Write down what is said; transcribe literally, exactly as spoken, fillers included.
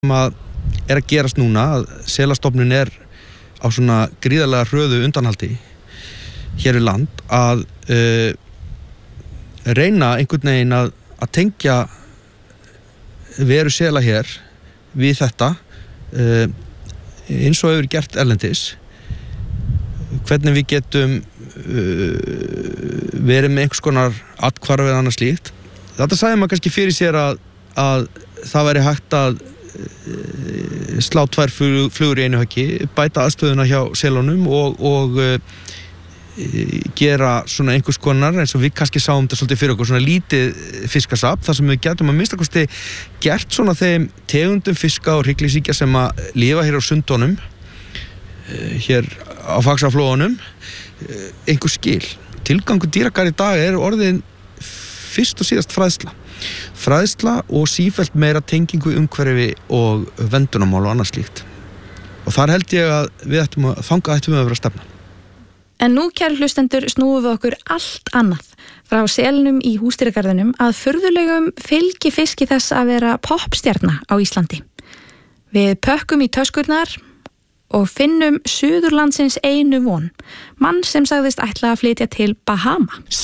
sem að er að gerast núna, að selastofnun er á svona gríðarlega hröðu undanhaldi hér í land, að uh, reyna einhvern veginn að, að tengja veru sela hér við þetta uh, eins og hefur gert erlendis, hvernig við getum uh, verið með einhvers konar atkvarf eða annað slíkt. Þetta sagði maður kannski fyrir sér að, að það væri hægt að uh, slá tvær flug, flugur í einu höggi, bæta aðstöðuna hjá selunum og, og uh, gera svona einhvers konar, eins og við kannski sáum þetta svolítið fyrir okkur, svona lítið fiskasafn, þar sem við getum að minnsta kosti gert svona þeim tegundum fiska og hryggleysinga sem að lifa hér á sundunum, hér á Faxaflóanum, einhver skil. Tilgangur dýragarða í dag er orðin fyrst og síðast fræðsla. Fræðsla og sífellt meira tengingu umhverfi og verndunarmál og annað slíkt. Og þar held ég að við ættum að þanga ættum við að vera að stefna. En nú, kæru hlustendur, snúum við okkur allt annað frá selinum í Húsdýragarðinum að furðulegum fylgi fiski þess að vera poppstjarna á Íslandi. Við pökkum í töskurnar og finnum Suðurlandsins einu von, mann sem sagðist ætla að flytja til Bahama.